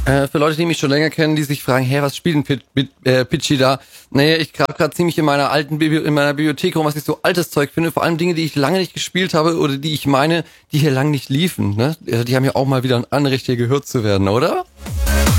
Für Leute, die mich schon länger kennen, die sich fragen, hey, was spielt denn Pitchy da? Nee, ich grab gerade ziemlich in meiner in meiner Bibliothek rum, was ich so altes Zeug finde. Vor allem Dinge, die ich lange nicht gespielt habe oder die ich meine, die hier lang nicht liefen. Ne? Die haben ja auch mal wieder ein Anrecht, hier gehört zu werden, oder?